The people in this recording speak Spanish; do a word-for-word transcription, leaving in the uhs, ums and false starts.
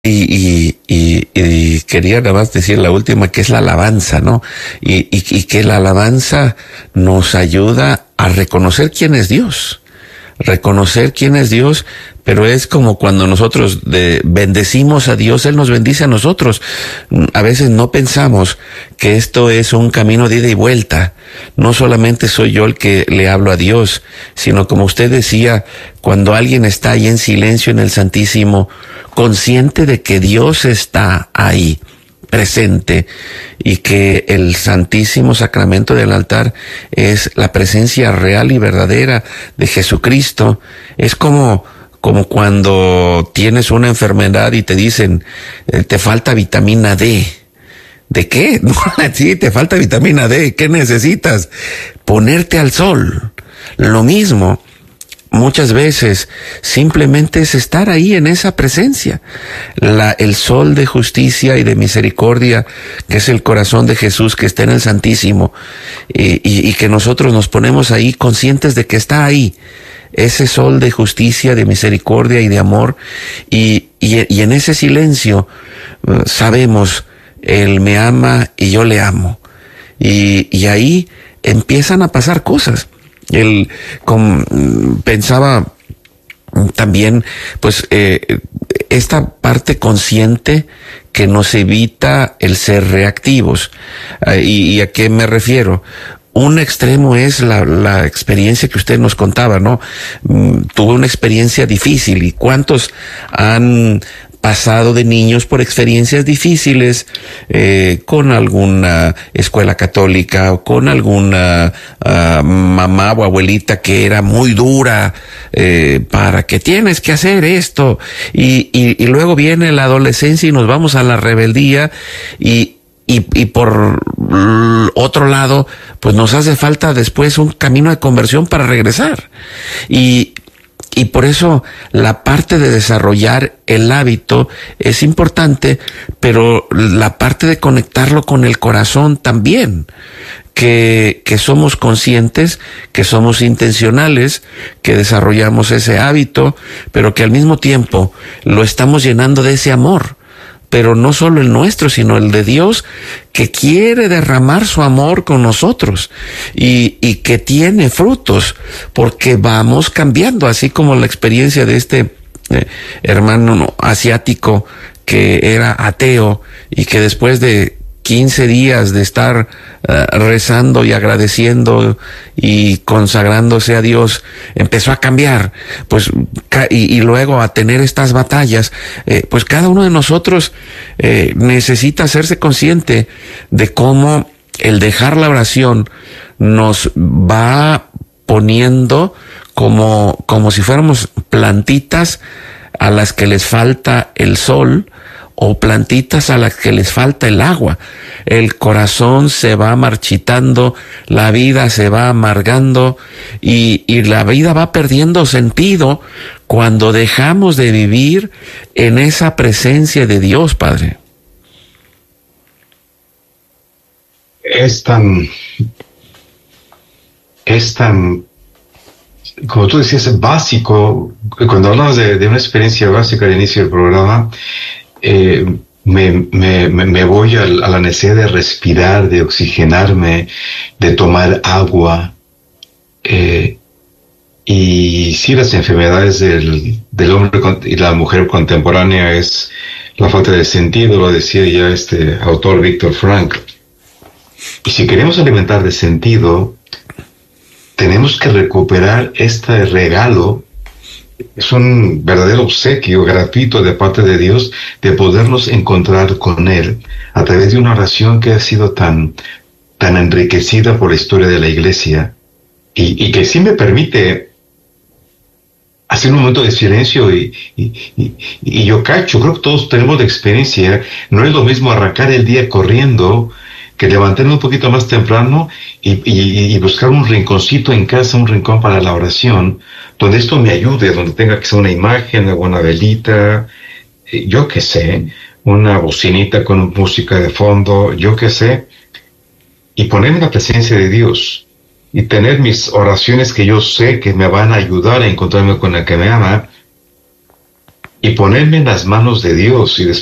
Y, y, y, y quería nada más decir la última, que es la alabanza, ¿no? Y, y, y que la alabanza nos ayuda a reconocer quién es Dios, reconocer quién es Dios, pero es como cuando nosotros de, bendecimos a Dios, Él nos bendice a nosotros. A veces no pensamos que esto es un camino de ida y vuelta. No solamente soy yo el que le hablo a Dios, sino como usted decía, cuando alguien está ahí en silencio en el Santísimo, consciente de que Dios está ahí, presente, y que el Santísimo Sacramento del altar es la presencia real y verdadera de Jesucristo. Es como, como cuando tienes una enfermedad y te dicen, eh, te falta vitamina D. ¿De qué? No, sí, te falta vitamina D. ¿Qué necesitas? Ponerte al sol. Lo mismo. Muchas veces simplemente es estar ahí en esa presencia. La, el sol de justicia y de misericordia, que es el corazón de Jesús, que está en el Santísimo, y, y, y que nosotros nos ponemos ahí conscientes de que está ahí. Ese sol de justicia, de misericordia y de amor, y, y, y en ese silencio uh, sabemos, Él me ama y yo le amo. Y, y ahí empiezan a pasar cosas. Él con, pensaba también, pues, eh, esta parte consciente que nos evita el ser reactivos. Eh, y, ¿Y a qué me refiero? Un extremo es la, la experiencia que usted nos contaba, ¿no? Mm, tuve una experiencia difícil, y ¿cuántos han pasado de niños por experiencias difíciles eh, con alguna escuela católica o con alguna uh, mamá o abuelita que era muy dura eh, para que tienes que hacer esto, y, y, y luego viene la adolescencia y nos vamos a la rebeldía, y Y, y por otro lado, pues nos hace falta después un camino de conversión para regresar. Y, y por eso la parte de desarrollar el hábito es importante, pero la parte de conectarlo con el corazón también. Que, que somos conscientes, que somos intencionales, que desarrollamos ese hábito, pero que al mismo tiempo lo estamos llenando de ese amor. Pero no solo el nuestro, sino el de Dios, que quiere derramar su amor con nosotros, y, y que tiene frutos, porque vamos cambiando, así como la experiencia de este eh, hermano asiático que era ateo y que después de quince días de estar uh, rezando y agradeciendo y consagrándose a Dios, empezó a cambiar, pues, y, y luego a tener estas batallas. Eh, pues cada uno de nosotros eh, necesita hacerse consciente de cómo el dejar la oración nos va poniendo como, como si fuéramos plantitas a las que les falta el sol, o plantitas a las que les falta el agua. El corazón se va marchitando, la vida se va amargando, y, y la vida va perdiendo sentido cuando dejamos de vivir en esa presencia de Dios, Padre. Es tan, es tan, como tú decías, básico. Cuando hablamos de, de una experiencia básica al inicio del programa, Eh, me, me, me voy a, a la necesidad de respirar, de oxigenarme, de tomar agua. Eh, y sí, las enfermedades del, del hombre y la mujer contemporánea es la falta de sentido, lo decía ya este autor Viktor Frankl. Y si queremos alimentar de sentido, tenemos que recuperar este regalo. Es un verdadero obsequio gratuito de parte de Dios de podernos encontrar con Él a través de una oración que ha sido tan, tan enriquecida por la historia de la Iglesia, y, y que sí me permite hacer un momento de silencio y, y, y, y yo cacho, creo que todos tenemos la experiencia. No es lo mismo arrancar el día corriendo que levantarme un poquito más temprano y, y, y buscar un rinconcito en casa, un rincón para la oración, donde esto me ayude, donde tenga que ser una imagen, una velita, yo qué sé, una bocinita con música de fondo, yo qué sé, y ponerme en la presencia de Dios, y tener mis oraciones que yo sé que me van a ayudar a encontrarme con el que me ama, y ponerme en las manos de Dios y